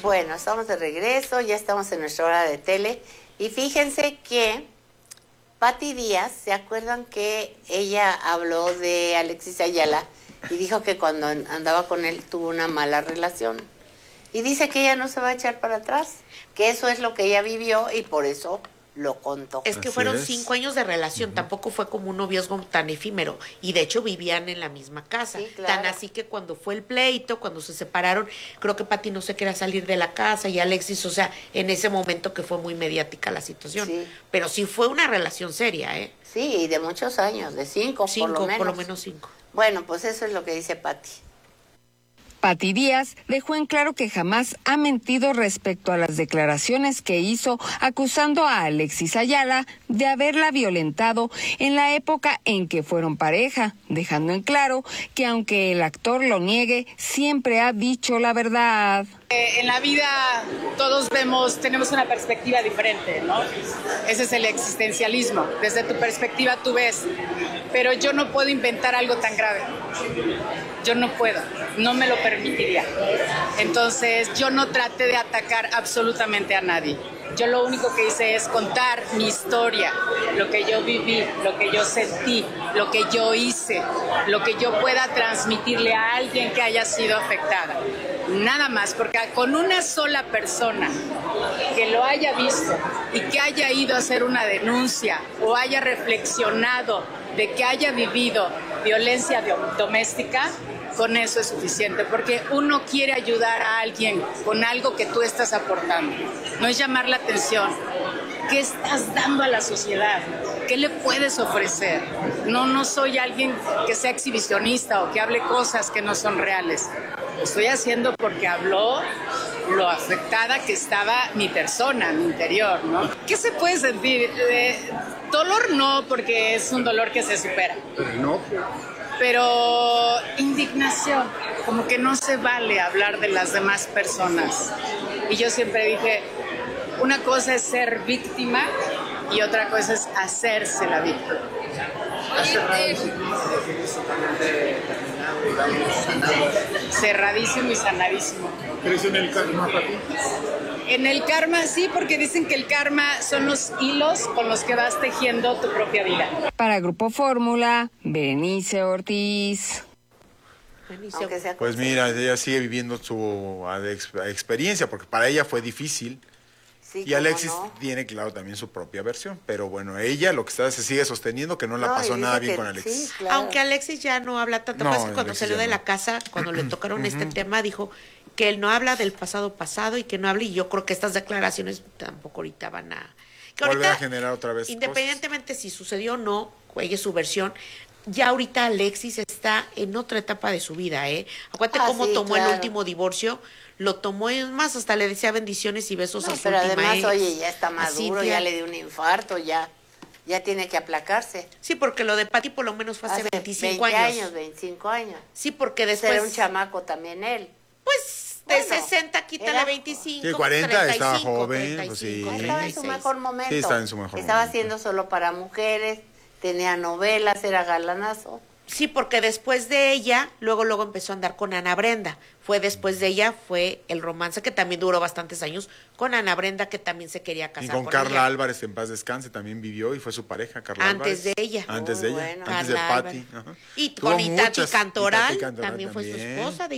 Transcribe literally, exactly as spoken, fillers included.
Bueno, estamos de regreso, ya estamos en nuestra hora de tele. Y fíjense que Pati Díaz, ¿se acuerdan que ella habló de Alexis Ayala y dijo que cuando andaba con él tuvo una mala relación? Y dice que ella no se va a echar para atrás, que eso es lo que ella vivió y por eso lo contó. Es que Así fueron es. cinco años de relación, uh-huh. Tampoco fue como un noviazgo tan efímero, y de hecho vivían en la misma casa, sí, claro. Tan así que cuando fue el pleito, cuando se separaron, creo que Pati no se quería salir de la casa, y Alexis, o sea, en ese momento que fue muy mediática la situación, sí. Pero sí fue una relación seria, ¿eh? Sí, y de muchos años, de cinco, cinco por lo menos. por lo menos cinco. Bueno, pues eso es lo que dice Pati. Pati Díaz dejó en claro que jamás ha mentido respecto a las declaraciones que hizo acusando a Alexis Ayala de haberla violentado en la época en que fueron pareja, dejando en claro que aunque el actor lo niegue, siempre ha dicho la verdad. Eh, en la vida todos vemos, tenemos una perspectiva diferente, ¿no? Ese es el existencialismo. Desde tu perspectiva tú ves, pero yo no puedo inventar algo tan grave. Yo no puedo, no me lo permitiría. Entonces yo no traté de atacar absolutamente a nadie. Yo lo único que hice es contar mi historia, lo que yo viví, lo que yo sentí, lo que yo hice, lo que yo pueda transmitirle a alguien que haya sido afectada. Nada más, porque con una sola persona que lo haya visto y que haya ido a hacer una denuncia o haya reflexionado de que haya vivido violencia doméstica, con eso es suficiente, porque uno quiere ayudar a alguien con algo que tú estás aportando. No es llamar la atención. ¿Qué estás dando a la sociedad? ¿Qué le puedes ofrecer? No, no soy alguien que sea exhibicionista o que hable cosas que no son reales. Lo estoy haciendo porque habló lo afectada que estaba mi persona, mi interior, ¿no? ¿Qué se puede sentir? Eh, dolor no, porque es un dolor que se supera. No. Pero indignación, como que no se vale hablar de las demás personas. Y yo siempre dije, una cosa es ser víctima y otra cosa es hacerse la víctima. Cerradísimo y sanadísimo. ¿Crees en el karma, Pati? En el karma sí, porque dicen que el karma son los hilos con los que vas tejiendo tu propia vida. Para Grupo Fórmula, Berenice Ortiz. Pues mira, ella sigue viviendo su experiencia, porque para ella fue difícil. Sí, y Alexis no. tiene, claro, también su propia versión. Pero bueno, ella lo que está se sigue sosteniendo que no la no, pasó nada bien que, con Alexis. Sí, claro. Aunque Alexis ya no habla tanto, No, más que cuando Alexis salió de no. la casa, cuando le tocaron este tema, dijo que él no habla del pasado pasado y que no habla, y yo creo que estas declaraciones tampoco ahorita van a... Que Volver ahorita, a generar otra vez independientemente cosas. Si sucedió o no, ella es su versión, ya ahorita Alexis está en otra etapa de su vida, ¿eh? Acuérdate ah, cómo sí, tomó claro. el último divorcio, lo tomó, es más, hasta le decía bendiciones y besos no, a su pero última además, ex, oye, ya está maduro, Cintia. ya le dio un infarto, ya, ya tiene que aplacarse. Sí, porque lo de Pati por lo menos fue hace, Hace veinticinco veinte años. años, veinticinco años. Sí, porque después... Era un chamaco también él. Pues de Bueno, sesenta quítale era- veinticinco. Sí, cuarenta, treinta y estaba cinco, joven, treinta y pues cinco, sí. Estaba en su treinta y seis. mejor momento. Sí, estaba en su mejor Estaba momento. haciendo solo para mujeres, tenía novelas, era galanazo. Sí, porque después de ella, luego luego empezó a andar con Ana Brenda. Fue después de ella, fue el romance que también duró bastantes años con Ana Brenda, que también se quería casar Y con, con Carla ella. Álvarez, en paz descanse, también vivió y fue su pareja, Carla Antes Álvarez. de ella. Antes Muy de ella, bueno. antes de Carla Pati. Álvarez. Ajá. Y Tuvo con Itati muchas. Cantoral, Itati Cantoral también fue su también. esposa de